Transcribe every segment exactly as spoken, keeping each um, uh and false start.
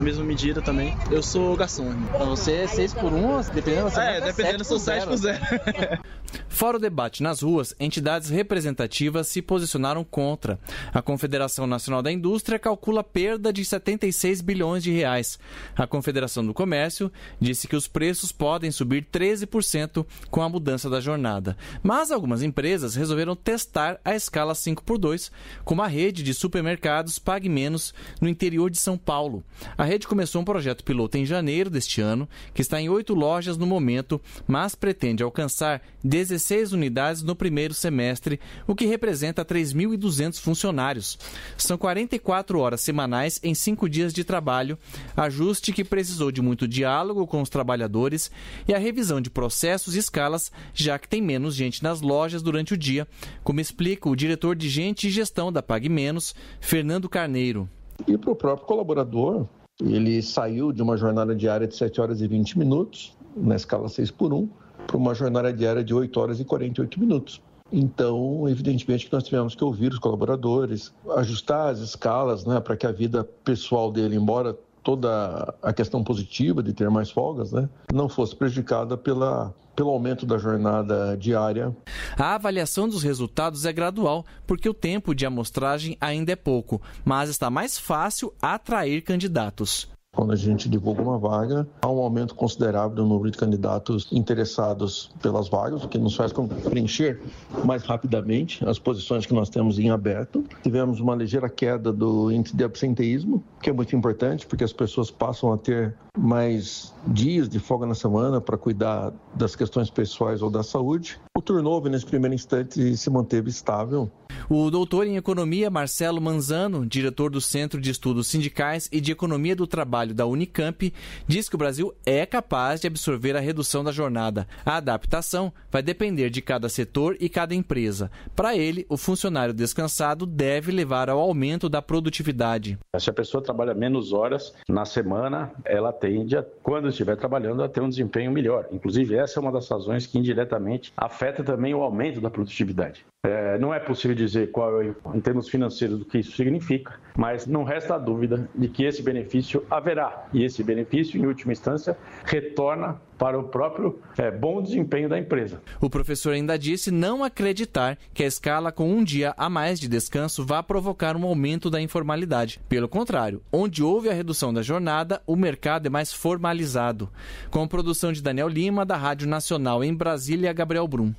Mesma medida também. Eu sou garçom. Pra você é seis por um, dependendo da É, dependendo são sete por zero. Fora o debate nas ruas, entidades representativas se posicionaram contra. A Confederação Nacional da Indústria calcula perda de setenta e seis bilhões de reais. A Confederação do Comércio disse que os preços podem subir treze por cento com a mudança da jornada. Mas algumas empresas resolveram testar a escala cinco por dois, como a rede de supermercados Pague Menos no interior de São Paulo. A rede começou um projeto piloto em janeiro deste ano, que está em oito lojas no momento, mas pretende alcançar dezesseis unidades no primeiro semestre, o que representa três mil e duzentos funcionários. São quarenta e quatro horas semanais em cinco dias de trabalho, ajuste que precisou de muito diálogo com os trabalhadores e a revisão de processos e escalas, já que tem menos gente nas lojas durante o dia, como explica o diretor de Gente e Gestão da Pague Menos, Fernando Carneiro. E para o próprio colaborador, ele saiu de uma jornada diária de sete horas e vinte minutos, na escala seis por um, para uma jornada diária de oito horas e quarenta e oito minutos. Então, evidentemente que nós tivemos que ouvir os colaboradores, ajustar as escalas, né, para que a vida pessoal dele, embora toda a questão positiva de ter mais folgas, né, não fosse prejudicada pela, pelo aumento da jornada diária. A avaliação dos resultados é gradual, porque o tempo de amostragem ainda é pouco, mas está mais fácil atrair candidatos. Quando a gente divulga uma vaga, há um aumento considerável do número de candidatos interessados pelas vagas, o que nos faz preencher mais rapidamente as posições que nós temos em aberto. Tivemos uma ligeira queda do índice de absenteísmo, que é muito importante, porque as pessoas passam a ter mais dias de folga na semana para cuidar das questões pessoais ou da saúde. O turnover, nesse primeiro instante, se manteve estável. O doutor em Economia, Marcelo Manzano, diretor do Centro de Estudos Sindicais e de Economia do Trabalho da Unicamp, diz que o Brasil é capaz de absorver a redução da jornada. A adaptação vai depender de cada setor e cada empresa. Para ele, o funcionário descansado deve levar ao aumento da produtividade. Se a pessoa trabalha menos horas na semana, ela tende, a, quando estiver trabalhando, a ter um desempenho melhor. Inclusive, essa é uma das razões que indiretamente afeta também o aumento da produtividade. É, não é possível dizer qual é, em termos financeiros, o que isso significa, mas não resta a dúvida de que esse benefício haverá. E esse benefício, em última instância, retorna para o próprio é, bom desempenho da empresa. O professor ainda disse não acreditar que a escala com um dia a mais de descanso vá provocar um aumento da informalidade. Pelo contrário, onde houve a redução da jornada, o mercado é mais formalizado. Com produção de Daniel Lima, da Rádio Nacional em Brasília, Gabriel Brum.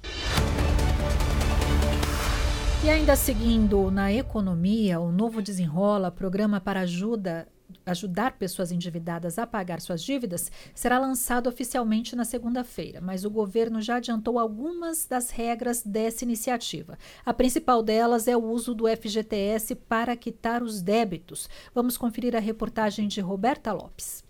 E ainda seguindo na economia, o Novo Desenrola, programa para ajuda, ajudar pessoas endividadas a pagar suas dívidas, será lançado oficialmente na segunda-feira, mas o governo já adiantou algumas das regras dessa iniciativa. A principal delas é o uso do F G T S para quitar os débitos. Vamos conferir a reportagem de Roberta Lopes.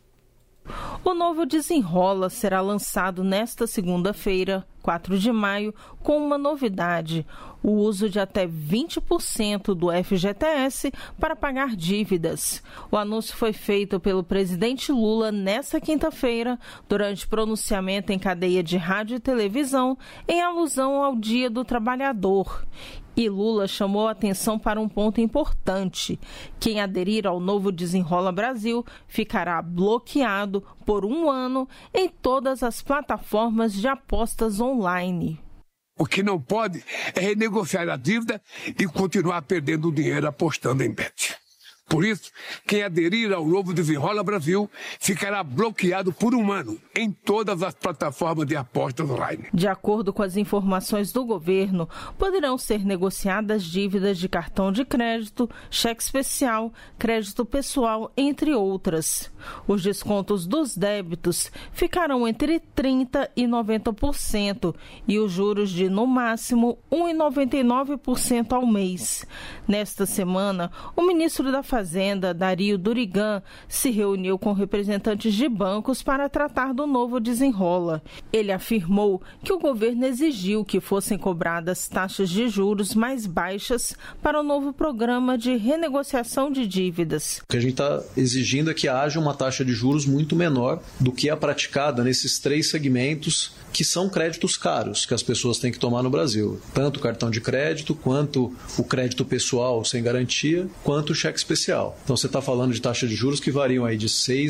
O Novo Desenrola será lançado nesta segunda-feira, quatro de maio, com uma novidade: o uso de até vinte por cento do F G T S para pagar dívidas. O anúncio foi feito pelo presidente Lula nesta quinta-feira, durante pronunciamento em cadeia de rádio e televisão, em alusão ao Dia do Trabalhador. E Lula chamou a atenção para um ponto importante: quem aderir ao Novo Desenrola Brasil ficará bloqueado por um ano em todas as plataformas de apostas online. O que não pode é renegociar a dívida e continuar perdendo dinheiro apostando em bet. Por isso, quem aderir ao Novo Desenrola Brasil ficará bloqueado por um ano em todas as plataformas de apostas online. De acordo com as informações do governo, poderão ser negociadas dívidas de cartão de crédito, cheque especial, crédito pessoal, entre outras. Os descontos dos débitos ficarão entre trinta por cento e noventa por cento e os juros de, no máximo, um vírgula noventa e nove por cento ao mês. Nesta semana, o ministro da Fazenda, Dario Durigan, se reuniu com representantes de bancos para tratar do Novo Desenrola. Ele afirmou que o governo exigiu que fossem cobradas taxas de juros mais baixas para o novo programa de renegociação de dívidas. O que a gente está exigindo é que haja uma taxa de juros muito menor do que a praticada nesses três segmentos que são créditos caros que as pessoas têm que tomar no Brasil. Tanto o cartão de crédito, quanto o crédito pessoal sem garantia, quanto o cheque especial. Então você está falando de taxas de juros que variam aí de seis